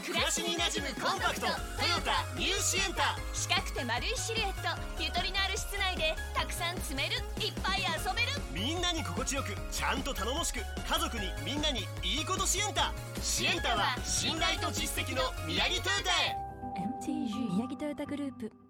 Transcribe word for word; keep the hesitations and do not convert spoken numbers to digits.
暮らしに馴染むコンパクトトヨタニューシエンタ。 四角くて丸いシルエット、ゆとりのある室内でたくさん積める、いっぱい遊べる。 みんなに心地よく、ちゃんと頼もしく、家族にみんなにいいことシエンタ。シエンタは信頼と実績の宮城トヨタへ。 エムティージー 宮城トヨタグループ。